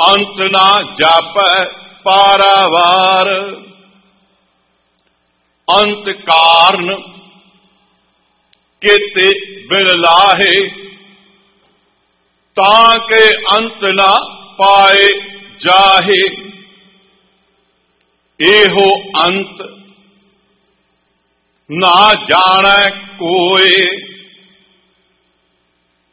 अंत ना जापै पारावार। अंत कारण केते बिरलाहे, ताके अंत ना पाए जाहे। एहो अंत ना जाने कोय,